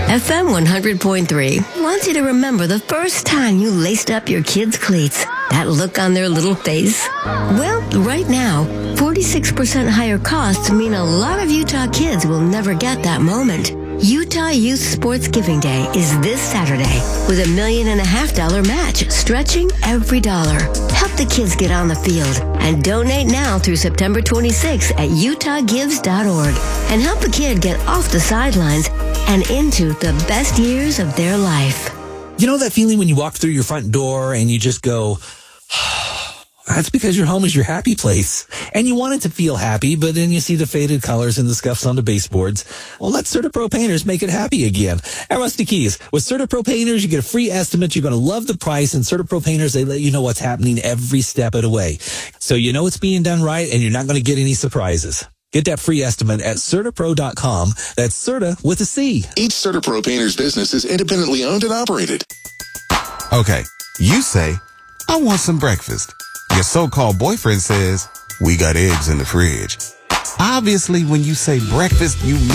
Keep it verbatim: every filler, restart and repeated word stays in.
F M one hundred point three wants you to remember the first time you laced up your kids' cleats. That look on their little face. Well, right now, forty-six percent higher costs mean a lot of Utah kids will never get that moment. Utah Youth Sports Giving Day is this Saturday with a million and a half dollar match stretching every dollar. Help the kids get on the field and donate now through September twenty-sixth at utah gives dot org and help a kid get off the sidelines and into the best years of their life. You know that feeling when you walk through your front door and you just go, that's because your home is your happy place. And you want it to feel happy, but then you see the faded colors and the scuffs on the baseboards. Well, let CertaPro Painters make it happy again. At Rusty Keys, with CertaPro Painters, you get a free estimate. You're going to love the price. And CertaPro Painters, they let you know what's happening every step of the way. So you know it's being done right, and you're not going to get any surprises. Get that free estimate at Certa Pro dot com. That's Certa with a C. Each CertaPro Painters business is independently owned and operated. Okay, you say, I want some breakfast. Your so-called boyfriend says, we got eggs in the fridge. Obviously, when you say breakfast, you mean